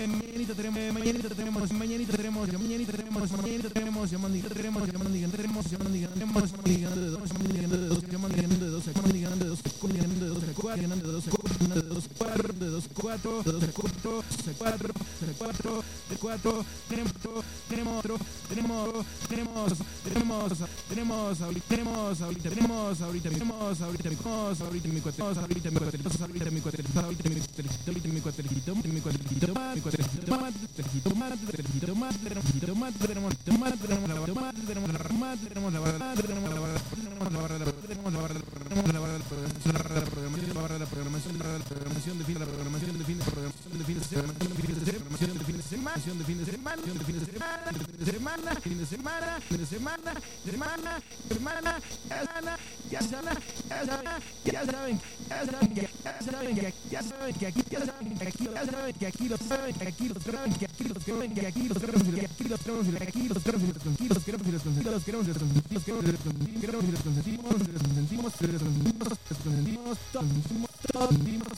mañanita tenemos, mañanita tenemos, mañanita tenemos, mañanita tenemos, mañanita tenemos, mañanita tenemos, mañanita tenemos, mañanita tenemos, mañanita de dos, mañanita de dos, mañanita de dos, mañanita de dos, mañanita de dos, cuatro, mañanita de dos, de dos, cuatro, de dos, cuatro, de dos, cuatro, de cuatro, de cuatro, de cuatro, tenemos, tenemos, tenemos, tenemos, tenemos, tenemos, ahorita, tenemos, ahorita, tenemos, ahorita, tenemos, ahorita, tenemos, ahorita, mi cuatro, ahorita, mi cuatro, ahorita, mi cuatro, ahorita, mi cuatro, ahorita, mi cuatrejito, mi cuatrejito, mi cuatrejito, tomate, tomate, tomate, tenemos tomate, tenemos la tomate, tenemos la tomate, tenemos la barra, tenemos la barra, tenemos la barra, tenemos la barra, tenemos la barra, la programación de fin, la programación de fin, la programación de fin de semana, programación de fin de semana, de fin de semana, de fin de semana, de semana, fin de semana, de semana, semana, semana, ya saben, ya saben, ya saben, ya saben, ya saben que aquí, ya saben que aquí, ya saben que aquí, lo saben que aquí, los saben que aquí, los saben que aquí, los queremos, que aquí, los queremos, que aquí, los queremos, los queremos, los queremos, los queremos, los queremos, los queremos, los consentimos, los consentimos, los consentimos, todos, todos,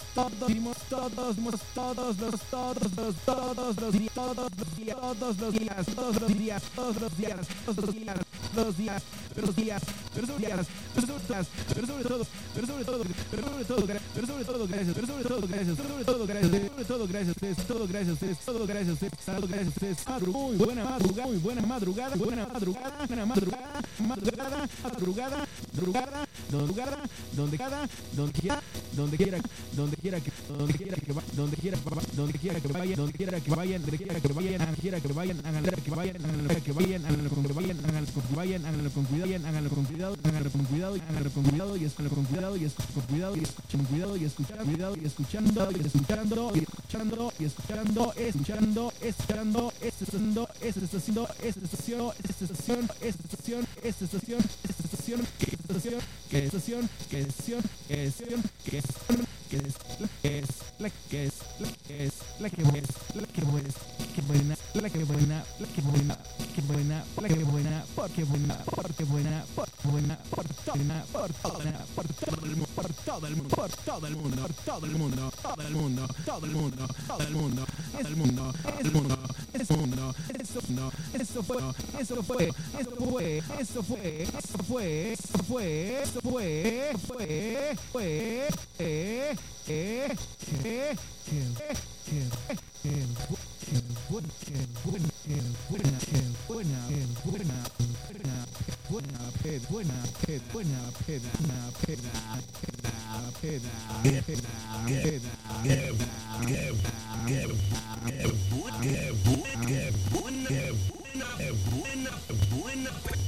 muy buena madrugada, donde quiera que vayan, háganlo con cuidado y escuchen Buena